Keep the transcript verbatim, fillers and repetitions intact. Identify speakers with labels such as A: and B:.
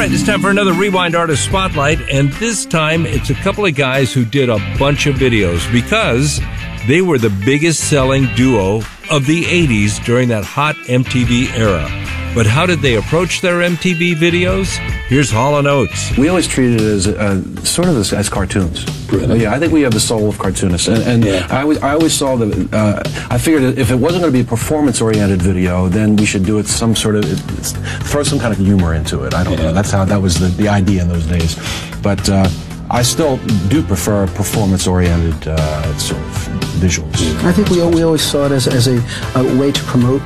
A: right, it's time for another Rewind Artist Spotlight, and this time it's a couple of guys who did a bunch of videos because they were the biggest selling duo of the eighties during that hot M T V era. But how did they approach their M T V videos? Here's Hall and Oates.
B: We always treated it as uh, sort of as, as cartoons.
C: Really?
B: Yeah, I think we have the soul of cartoonists, and, and
C: Yeah.
B: I, always, I always saw that. Uh, I figured that if it wasn't going to be a performance-oriented video, then we should do it some sort of throw some kind of humor into it. I don't
C: Yeah.
B: know. That's how that was the, the idea in those days. But uh, I still do prefer performance-oriented uh, sort of visuals.
D: I think we, we always saw it as, as a, a way to promote